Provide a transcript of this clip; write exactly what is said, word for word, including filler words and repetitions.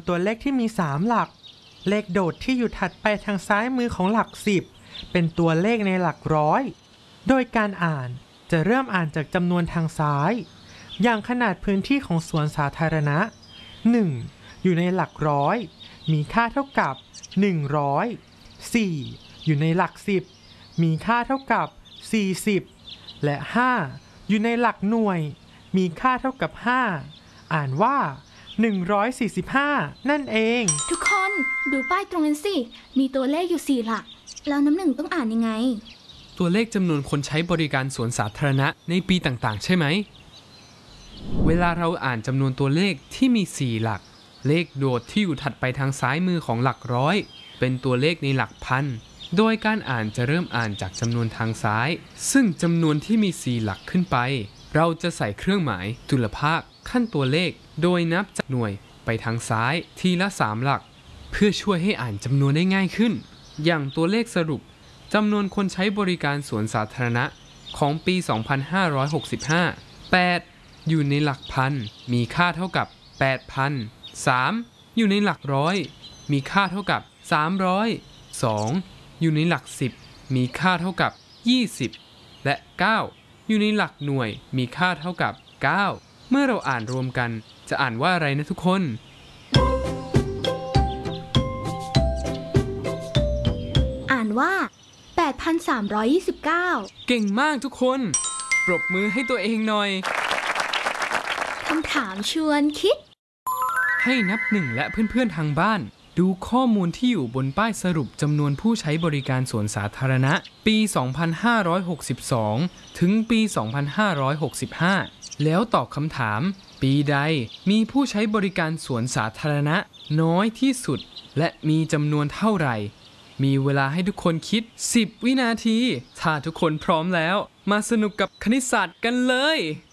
ตัวเลขที่มีสามหลักเลขโดดที่อยู่ถัดไปทางซ้ายมือของหลักสิบเป็นตัวเลขในหลักร้อยโดยการอ่านจะเริ่มอ่านจากจำนวนทางซ้ายอย่างขนาดพื้นที่ของสวนสาธารณะหนึ่งอยู่ในหลักร้อยมีค่าเท่ากับหนึ่งร้อย สี่อยู่ในหลักสิบมีค่าเท่ากับสี่สิบและห้าอยู่ในหลักหน่วยมีค่าเท่ากับห้าอ่านว่าหนึ่งร้อยสี่สิบห้านั่นเองทุกคนดูป้ายตรงนั้นสิมีตัวเลขอยู่สี่หลักแล้วน้ำหนึ่งต้องอ่านยังไงตัวเลขจำนวนคนใช้บริการสวนสาธารณะในปีต่างๆใช่ไหมเวลาเราอ่านจำนวนตัวเลขที่มีสี่หลักเลขโดดที่อยู่ถัดไปทางซ้ายมือของหลักร้อยเป็นตัวเลขในหลักพันโดยการอ่านจะเริ่มอ่านจากจำนวนทางซ้ายซึ่งจำนวนที่มีสี่หลักขึ้นไปเราจะใส่เครื่องหมายจุลภาคขั้นตัวเลขโดยนับจากหน่วยไปทางซ้ายทีละสามหลักเพื่อช่วยให้อ่านจำนวนได้ง่ายขึ้นอย่างตัวเลขสรุปจำนวนคนใช้บริการสวนสาธารณะของปี สองพันห้าร้อยหกสิบห้า แปดอยู่ในหลักพันมีค่าเท่ากับ แปดพัน สามอยู่ในหลักร้อยมีค่าเท่ากับสามร้อยสองอยู่ในหลักสิบมีค่าเท่ากับยี่สิบและเก้าอยู่ในหลักหน่วยมีค่าเท่ากับเก้าเมื่อเราอ่านรวมกันจะอ่านว่าอะไรนะทุกคนอ่านว่า แปดพันสามร้อยยี่สิบเก้าเก่งมากทุกคนปรบมือให้ตัวเองหน่อยคำถามชวนคิดให้นับหนึ่งและเพื่อนๆทางบ้านดูข้อมูลที่อยู่บนป้ายสรุปจำนวนผู้ใช้บริการสวนสาธารณะปี สองพันห้าร้อยหกสิบสอง ถึงปี สองพันห้าร้อยหกสิบห้า แล้วตอบคำถามปีใดมีผู้ใช้บริการสวนสาธารณะน้อยที่สุดและมีจำนวนเท่าไหร่มีเวลาให้ทุกคนคิดสิบวินาทีถ้าทุกคนพร้อมแล้วมาสนุกกับคณิตศาสตร์กันเลย